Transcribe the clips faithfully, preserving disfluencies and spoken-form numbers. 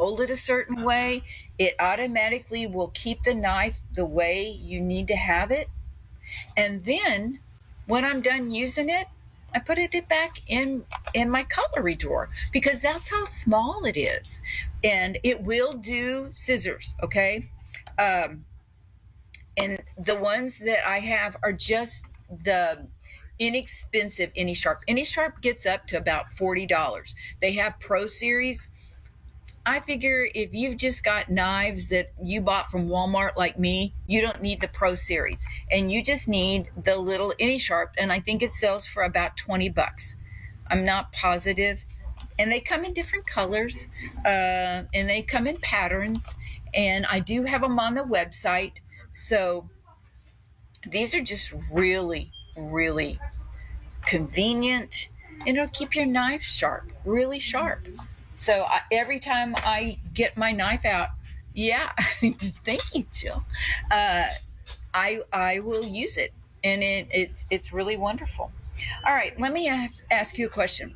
hold it a certain way, it automatically will keep the knife the way you need to have it. And then when I'm done using it, I put it back in, in my cutlery drawer because that's how small it is. And it will do scissors, okay? Um, and the ones that I have are just the inexpensive Any-Sharp. Any-Sharp gets up to about forty dollars. They have Pro Series. I figure if you've just got knives that you bought from Walmart like me, you don't need the Pro Series. And you just need the little Any-Sharp, and I think it sells for about twenty bucks. I'm not positive. And they come in different colors, uh, and they come in patterns, and I do have them on the website. So these are just really, really convenient, and it'll keep your knife sharp, really sharp. So I, every time I get my knife out, yeah, thank you, Jill. Uh, I I will use it, and it, it's it's really wonderful. All right, let me ask, ask you a question.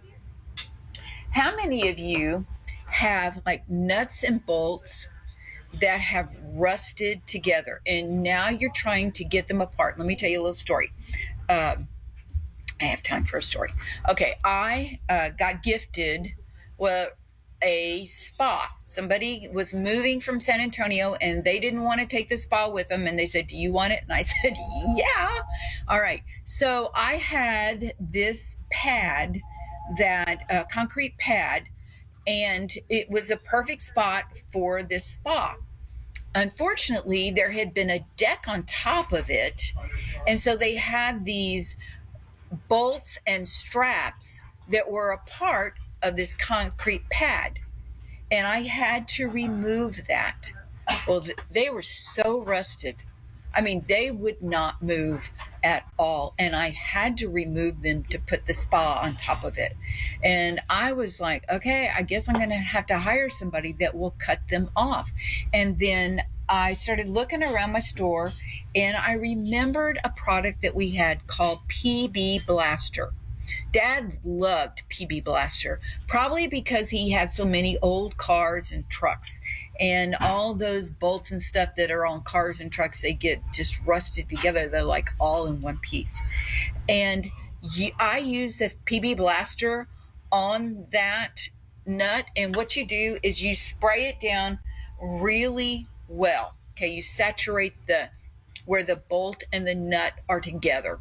How many of you have like nuts and bolts that have rusted together, and now you're trying to get them apart? Let me tell you a little story. Um, I have time for a story. Okay, I uh, got gifted, well, a spa. Somebody was moving from San Antonio and they didn't want to take the spa with them, and they said, do you want it? And I said, yeah. All right. So I had this pad, that uh, concrete pad, and it was a perfect spot for this spa. Unfortunately, there had been a deck on top of it, and so they had these bolts and straps that were a part of this concrete pad, and I had to remove that. Well, th- they were so rusted. I mean, they would not move at all, and I had to remove them to put the spa on top of it. And I was like, okay, I guess I'm going to have to hire somebody that will cut them off. And then I started looking around my store, and I remembered a product that we had called P B Blaster. Dad loved P B Blaster, probably because he had so many old cars and trucks, and all those bolts and stuff that are on cars and trucks, they get just rusted together. They're like all in one piece. And you, I use the P B Blaster on that nut, and what you do is you spray it down really well. Okay, you saturate the where the bolt and the nut are together.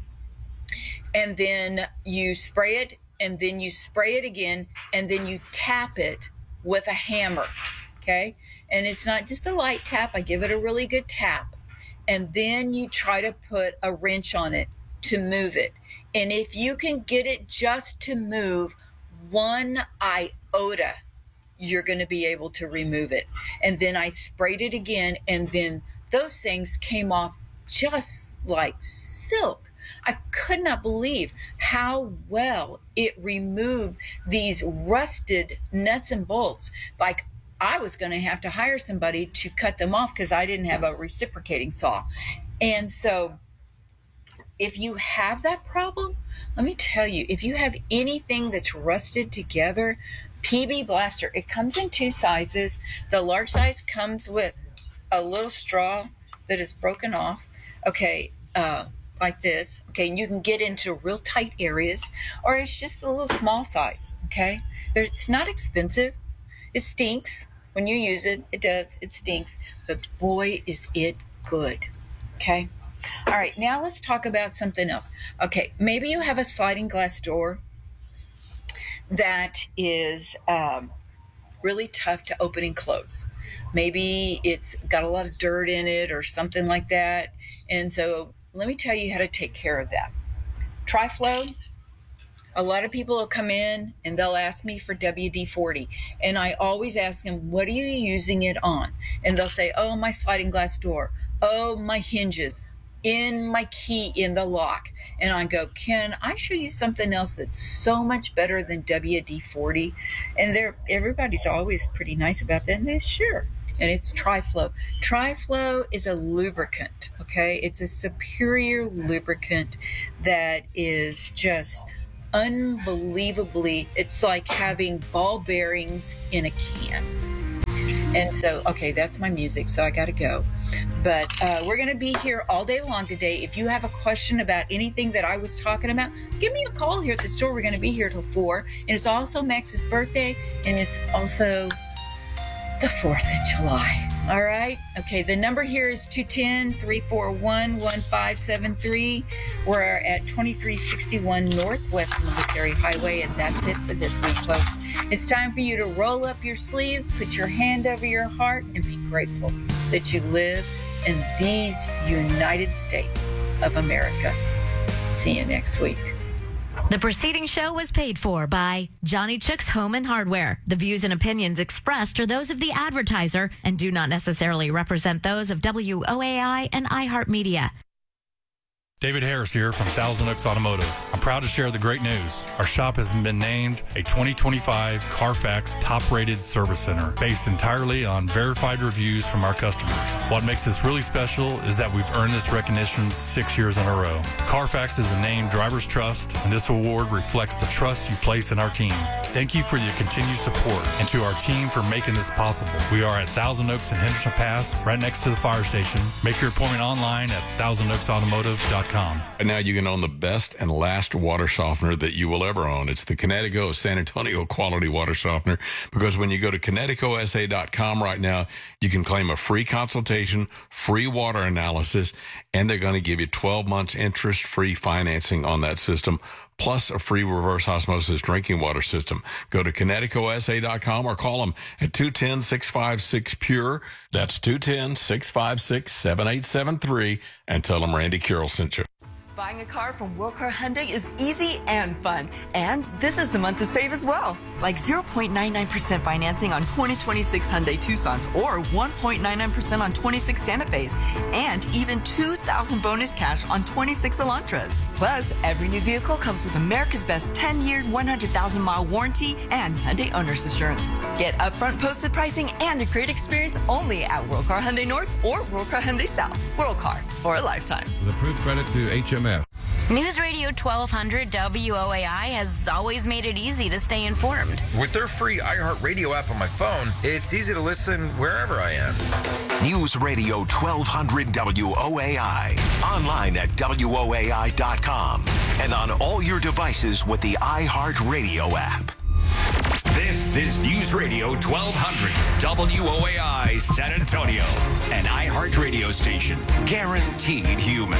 And then you spray it, and then you spray it again, and then you tap it with a hammer, okay? And it's not just a light tap. I give it a really good tap. And then you try to put a wrench on it to move it. And if you can get it just to move one iota, you're going to be able to remove it. And then I sprayed it again, and then those things came off just like silk. I could not believe how well it removed these rusted nuts and bolts. Like, I was going to have to hire somebody to cut them off because I didn't have a reciprocating saw. And so if you have that problem, let me tell you, if you have anything that's rusted together, P B Blaster, it comes in two sizes. The large size comes with a little straw that is broken off. Okay, uh, like this, okay, and you can get into real tight areas, or it's just a little small size, okay? It's not expensive. It stinks when you use it. It does. It stinks. But boy, is it good, okay? All right, now let's talk about something else. Okay, maybe you have a sliding glass door that is um, really tough to open and close. Maybe it's got a lot of dirt in it or something like that, and so let me tell you how to take care of that. Tri-Flow, a lot of people will come in and they'll ask me for W D forty. And I always ask them, what are you using it on? And they'll say, oh, my sliding glass door. Oh, my hinges. In my key in the lock. And I go, can I show you something else that's so much better than W D forty? And they're, everybody's always pretty nice about that. And they sure. And it's Tri-Flow. Tri-Flow is a lubricant, okay? It's a superior lubricant that is just unbelievably, it's like having ball bearings in a can. And so, okay, that's my music, so I got to go. But uh, we're going to be here all day long today. If you have a question about anything that I was talking about, give me a call here at the store. We're going to be here till four. And it's also Max's birthday, and it's also the fourth of July. All right? Okay, the number here is two one zero, three four one, one five seven three. We're at twenty-three sixty-one Northwest Military Highway, and that's it for this week, folks. It's time for you to roll up your sleeve, put your hand over your heart, and be grateful that you live in these United States of America. See you next week. The preceding show was paid for by Johnny Chuck's Home and Hardware. The views and opinions expressed are those of the advertiser and do not necessarily represent those of W O A I and iHeartMedia. David Harris here from Thousand Oaks Automotive. I'm proud to share the great news. Our shop has been named a twenty twenty-five Carfax top-rated service center based entirely on verified reviews from our customers. What makes this really special is that we've earned this recognition six years in a row. Carfax is a name drivers trust, and this award reflects the trust you place in our team. Thank you for your continued support, and to our team for making this possible. We are at Thousand Oaks in Henderson Pass, right next to the fire station. Make your appointment online at thousand oaks automotive dot com. And now you can own the best and last water softener that you will ever own. It's the Kinetico San Antonio quality water softener, because when you go to kinetico s a dot com right now, you can claim a free consultation, free water analysis, and they're going to give you twelve months interest-free financing on that system, plus a free reverse osmosis drinking water system. Go to kinetico s a dot com or call them at two one zero, six five six, P U R E. That's two one zero, six five six, seven eight seven three, and tell them Randy Carroll sent you. Buying a car from Wilcar Hyundai is easy and fun. And this is the month to save as well. Like zero point nine nine percent financing on twenty twenty-six Hyundai Tucsons or one point nine nine percent on twenty-six Santa Fe's. And even two thousand bonus cash on twenty-six Elantras. Plus, every new vehicle comes with America's best ten-year, one hundred thousand mile warranty and Hyundai Owner's Assurance. Get upfront posted pricing and a great experience only at Wilcar Hyundai North or Wilcar Hyundai South. Wilcar, for a lifetime. With approved credit to H M F. News Radio twelve hundred W O A I has always made it easy to stay informed. With their free iHeartRadio app on my phone, it's easy to listen wherever I am. News Radio twelve hundred W O A I. Online at W O A I dot com. And on all your devices with the iHeartRadio app. This is News Radio twelve hundred W O A I San Antonio, an iHeartRadio station guaranteed human.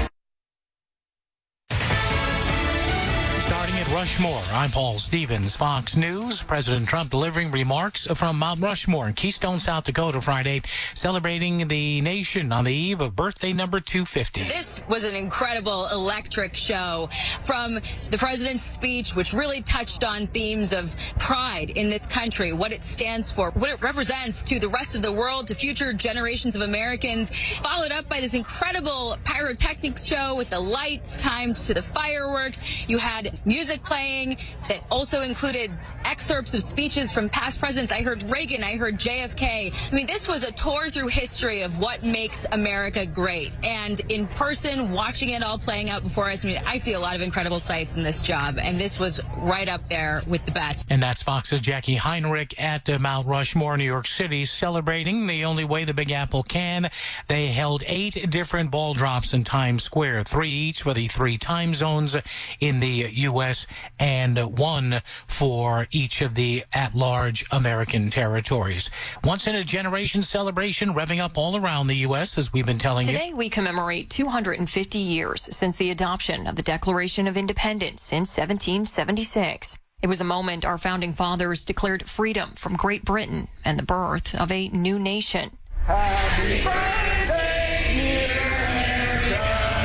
Starting at Rushmore, I'm Paul Stevens, Fox News. President Trump delivering remarks from Mount Rushmore in Keystone, South Dakota Friday, celebrating the nation on the eve of birthday number two fifty. This was an incredible, electric show from the president's speech, which really touched on themes of pride in this country, what it stands for, what it represents to the rest of the world, to future generations of Americans, followed up by this incredible pyrotechnics show with the lights timed to the fireworks. You had music playing that also included excerpts of speeches from past presidents. I heard Reagan, I heard J F K. I mean, this was a tour through history of what makes America great. And in person, watching it all playing out before us, I mean, I see a lot of incredible sights in this job, and this was right up there with the best. And that's Fox's Jackie Heinrich at uh, Mount Rushmore, New York City, celebrating the only way the Big Apple can. They held eight different ball drops in Times Square, three each for the three time zones in the U S and one for each of the at-large American territories. Once in a generation celebration revving up all around the U S, as we've been telling you. Today we commemorate two hundred fifty years since the adoption of the Declaration of Independence in seventeen seventy-six. It was a moment our founding fathers declared freedom from Great Britain and the birth of a new nation. Happy birthday, dear America.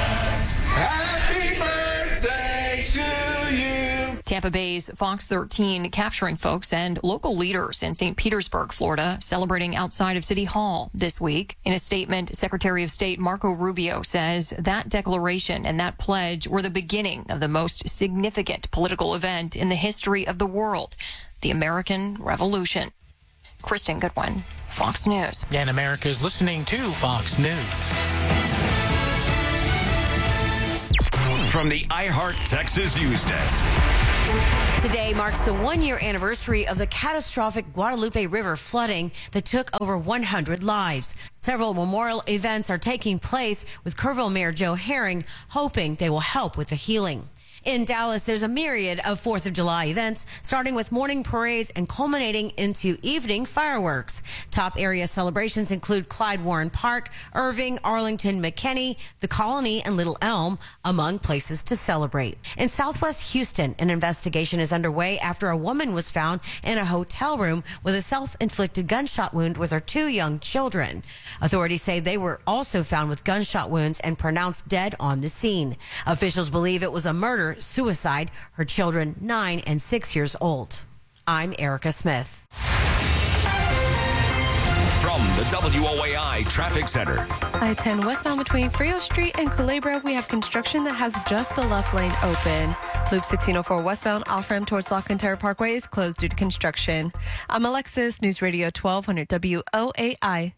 Happy birthday to you. Tampa Bay's Fox thirteen capturing folks and local leaders in Saint Petersburg, Florida, celebrating outside of City Hall this week. In a statement, Secretary of State Marco Rubio says that declaration and that pledge were the beginning of the most significant political event in the history of the world, the American Revolution. Kristen Goodwin, Fox News. And America's listening to Fox News. From the iHeart Texas News Desk, Today marks the one-year anniversary of the catastrophic Guadalupe River flooding that took over one hundred lives. Several memorial events are taking place, with Kerrville Mayor Joe Herring hoping they will help with the healing. In Dallas, there's a myriad of fourth of July events, starting with morning parades and culminating into evening fireworks. Top area celebrations include Clyde Warren Park, Irving, Arlington, McKinney, the Colony, and Little Elm, among places to celebrate. In Southwest Houston, an investigation is underway after a woman was found in a hotel room with a self-inflicted gunshot wound with her two young children. Authorities say they were also found with gunshot wounds and pronounced dead on the scene. Officials believe it was a murder suicide, her children nine and six years old. I'm Erica Smith. From the W O A I Traffic Center. I ten westbound between Frio Street and Culebra, we have construction that has just the left lane open. Loop sixteen oh four westbound off-ramp towards La Cantera Parkway is closed due to construction. I'm Alexis, News Radio twelve hundred W O A I.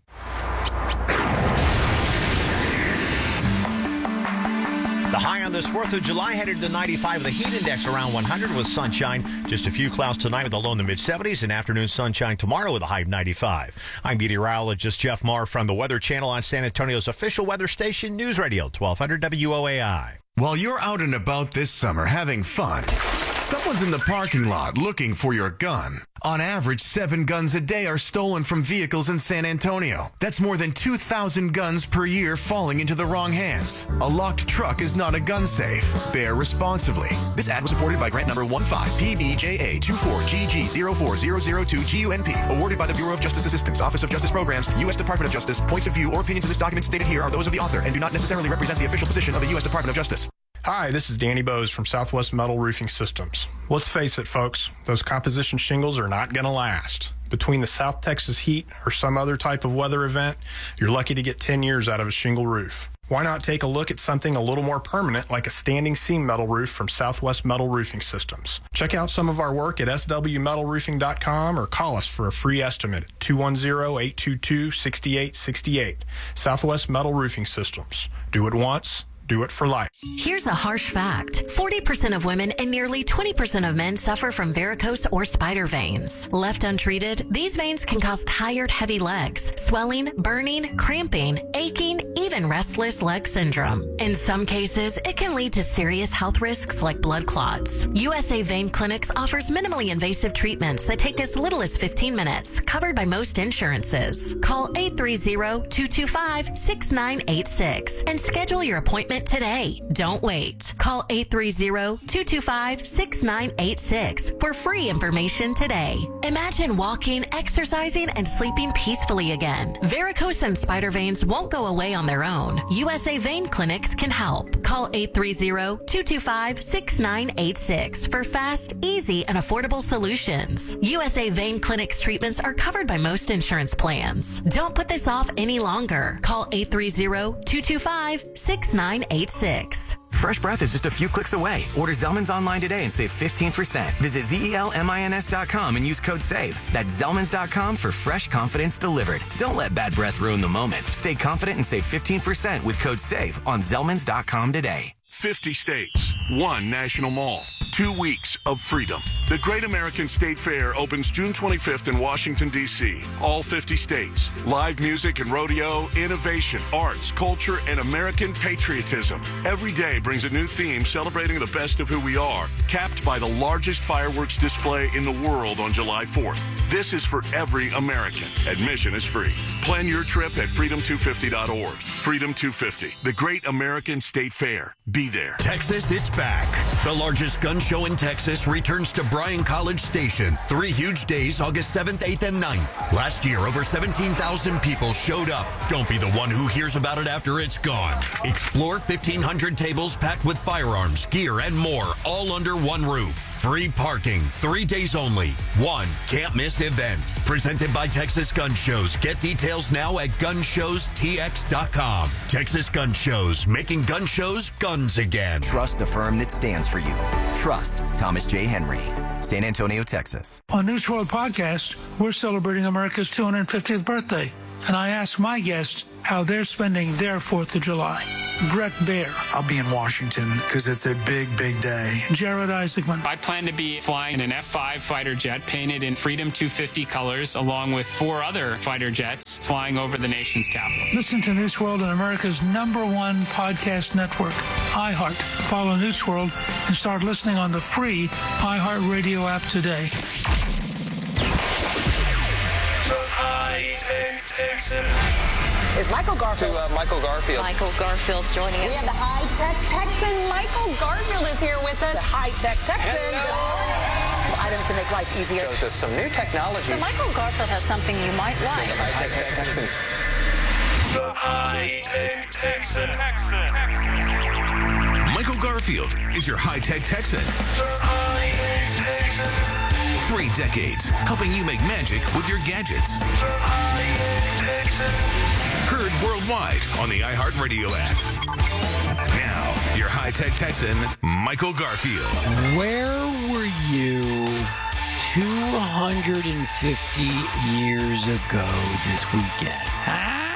The high on this fourth of July headed to ninety-five. The heat index around one hundred with sunshine. Just a few clouds tonight with a low in the mid seventies and afternoon sunshine tomorrow with a high of ninety-five. I'm meteorologist Jeff Marr from the Weather Channel on San Antonio's official weather station, News Radio twelve hundred W O A I. While you're out and about this summer having fun, someone's in the parking lot looking for your gun. On average, seven guns a day are stolen from vehicles in San Antonio. That's more than two thousand guns per year falling into the wrong hands. A locked truck is not a gun safe. Bear responsibly. This ad was supported by grant number one five P B J A two four G G zero four zero zero two G U N P, awarded by the Bureau of Justice Assistance, Office of Justice Programs, U S Department of Justice. Points of view or opinions in this document stated here are those of the author and do not necessarily represent the official position of the U S Department of Justice. Hi, this is Danny Bose from Southwest Metal Roofing Systems. Let's face it, folks, those composition shingles are not going to last. Between the South Texas heat or some other type of weather event, you're lucky to get ten years out of a shingle roof. Why not take a look at something a little more permanent like a standing seam metal roof from Southwest Metal Roofing Systems? Check out some of our work at S W metal roofing dot com or call us for a free estimate at two one zero, eight two two, six eight six eight. Southwest Metal Roofing Systems. Do it once. Do it for life. Here's a harsh fact. forty percent of women and nearly twenty percent of men suffer from varicose or spider veins. Left untreated, these veins can cause tired, heavy legs, swelling, burning, cramping, aching, even restless leg syndrome. In some cases, it can lead to serious health risks like blood clots. U S A Vein Clinics offers minimally invasive treatments that take as little as fifteen minutes, covered by most insurances. Call eight three zero, two two five, six nine eight six and schedule your appointment today. Don't wait. Call eight three zero, two two five, six nine eight six for free information today. Imagine walking, exercising, and sleeping peacefully again. Varicose and spider veins won't go away on their own. U S A Vein Clinics can help. Call eight three zero, two two five, six nine eight six for fast, easy, and affordable solutions. U S A Vein Clinics treatments are covered by most insurance plans. Don't put this off any longer. Call eight three zero, two two five, six nine eight six. Fresh breath is just a few clicks away. Order Zellman's online today and save fifteen percent. Visit Z E L M I N S dot com and use code SAVE. That's Zellman's dot com for fresh confidence delivered. Don't let bad breath ruin the moment. Stay confident and save fifteen percent with code SAVE on Zellman's dot com today. fifty states, one national mall, two weeks of freedom. The Great American State Fair opens June twenty-fifth in Washington, D C All fifty states. Live music and rodeo, innovation, arts, culture, and American patriotism. Every day brings a new theme celebrating the best of who we are, capped by the largest fireworks display in the world on July fourth. This is for every American. Admission is free. Plan your trip at freedom two fifty dot org. Freedom two fifty, the Great American State Fair. Be there. Texas, it's back. The largest gun show in Texas returns to Bryan College Station. Three huge days, August seventh, eighth, and ninth. Last year, over seventeen thousand people showed up. Don't be the one who hears about it after it's gone. Explore fifteen hundred tables packed with firearms, gear, and more, all under one roof. Free parking, three days only. One can't miss event. Presented by Texas Gun Shows. Get details now at gun shows T X dot com. Texas Gun Shows, making gun shows guns again. Trust the firm that stands for you. Trust Thomas J. Henry. San Antonio, Texas. On News World Podcast, we're celebrating America's two hundred fiftieth birthday. And I asked my guests how they're spending their fourth of July. Brett Baer. I'll be in Washington because it's a big, big day. Jared Isaacman. I plan to be flying an F five fighter jet painted in Freedom two fifty colors, along with four other fighter jets flying over the nation's capital. Listen to Newsworld on America's number one podcast network, iHeart. Follow Newsworld and start listening on the free iHeartRadio app today. Is Michael Garfield. To uh, Michael Garfield. Michael Garfield's joining us. We have the high-tech Texan. Michael Garfield is here with us. The high-tech Texan. Hello. Items to make life easier. Shows us some new technology. So Michael Garfield has something you might like. The high-tech Texan. The high-tech Texan. Michael Garfield is your high-tech Texan. The high-tech Texan. Three decades helping you make magic with your gadgets. The high-tech Texan. Heard worldwide on the iHeartRadio app. Now, your high-tech Texan, Michael Garfield. Where were you two hundred fifty years ago this weekend? Huh?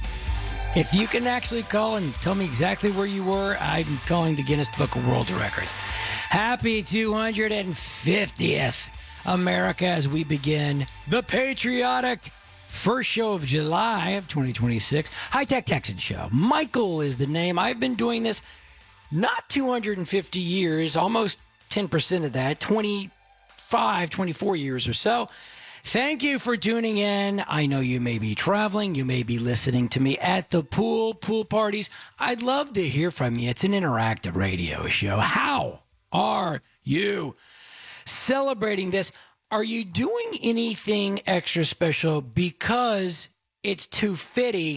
If you can actually call and tell me exactly where you were, I'm calling the Guinness Book of World Records. Happy two hundred fiftieth, America, as we begin the patriotic first show of July of twenty twenty-six. High-Tech Texan Show. Michael is the name. I've been doing this not two hundred fifty years, almost ten percent of that, twenty-five, twenty-four years or so. Thank you for tuning in. I know you may be traveling. You may be listening to me at the pool, pool parties. I'd love to hear from you. It's an interactive radio show. How are you celebrating this? Are you doing anything extra special because it's two fifty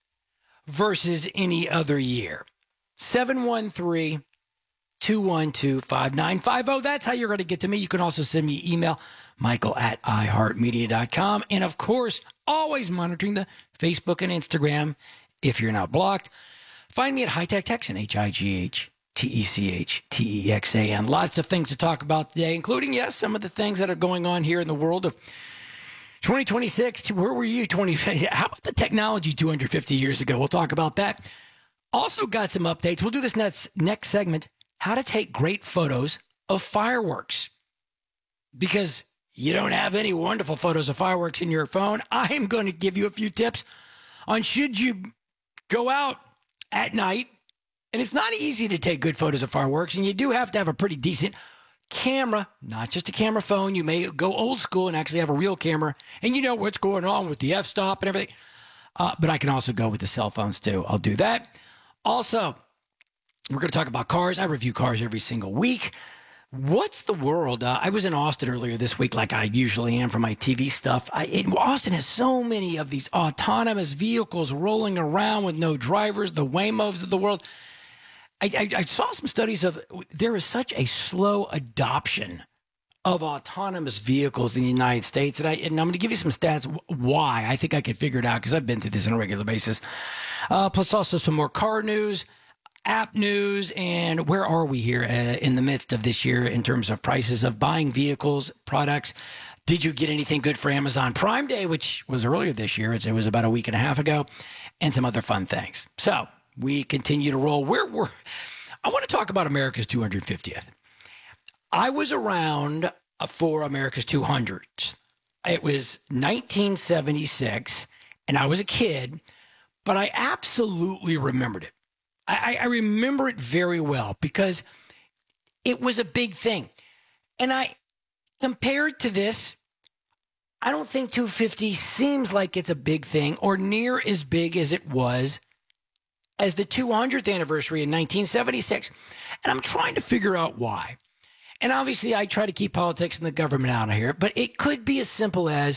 versus any other year? seven one three, two one two, five nine five zero. That's how you're going to get to me. You can also send me email, Michael at i heart media dot com. And, of course, always monitoring the Facebook and Instagram if you're not blocked. Find me at High Tech Texan, H I G H T E C H T E X A N. Lots of things to talk about today, including, yes, some of the things that are going on here in the world of twenty twenty-six. Where were you twenty? How about the technology two hundred fifty years ago? We'll talk about that. Also got some updates. We'll do this next, next segment, how to take great photos of fireworks. Because you don't have any wonderful photos of fireworks in your phone, I'm going to give you a few tips on should you go out at night. And it's not easy to take good photos of fireworks, and you do have to have a pretty decent camera, not just a camera phone. You may go old school and actually have a real camera, and you know what's going on with the f-stop and everything. Uh, but I can also go with the cell phones, too. I'll do that. Also, we're going to talk about cars. I review cars every single week. What's the world? Uh, I was in Austin earlier this week, like I usually am for my T V stuff. I, it, Austin has so many of these autonomous vehicles rolling around with no drivers, the Waymos of the world. I, I, I saw some studies of there is such a slow adoption of autonomous vehicles in the United States. And, I, and I'm going to give you some stats why. I think I can figure it out because I've been through this on a regular basis. Uh, plus also some more car news, app news, and where are we here uh, in the midst of this year in terms of prices of buying vehicles, products. Did you get anything good for Amazon Prime Day, which was earlier this year? It was about a week and a half ago, and some other fun things. So we continue to roll. Where we're, I want to talk about America's two hundred fiftieth. I was around for America's two hundreds. It was nineteen seventy-six, and I was a kid, but I absolutely remembered it. I, I remember it very well because it was a big thing. And I, compared to this, I don't think two fifty seems like it's a big thing or near as big as it was as the two hundredth anniversary in nineteen seventy-six. And I'm trying to figure out why. And obviously, I try to keep politics and the government out of here, but it could be as simple as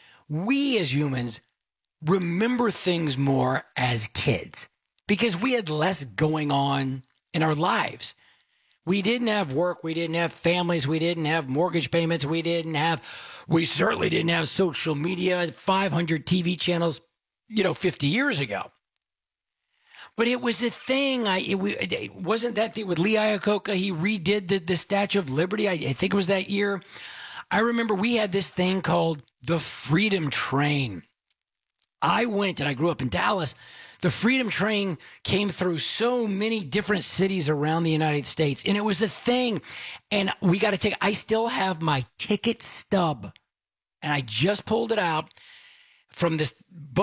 we as humans remember things more as kids because we had less going on in our lives. We didn't have work. We didn't have families. We didn't have mortgage payments. We didn't have, we certainly didn't have social media, five hundred T V channels, you know, fifty years ago. But it was a thing. I it, it wasn't that thing with Lee Iacocca. He redid the, the Statue of Liberty. I, I think it was that year. I remember we had this thing called the Freedom Train. I went, and I grew up in Dallas. The Freedom Train came through so many different cities around the United States, and it was a thing. And we got to take, I still have my ticket stub, and I just pulled it out from this book.